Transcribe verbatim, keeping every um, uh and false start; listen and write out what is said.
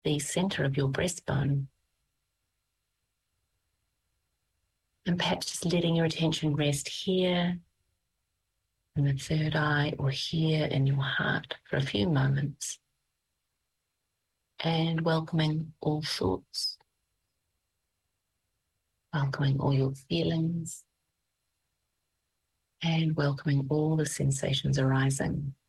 the center of your breastbone. And perhaps just letting your attention rest here in the third eye or here in your heart for a few moments. And welcoming all thoughts, welcoming all your feelings, and welcoming all the sensations arising.